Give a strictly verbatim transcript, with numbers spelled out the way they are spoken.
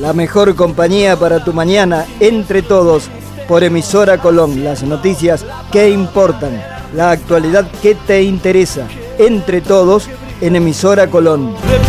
la mejor compañía para tu mañana, Entre Todos, por Emisora Colón. Las noticias que importan, la actualidad que te interesa, Entre Todos, en Emisora Colón.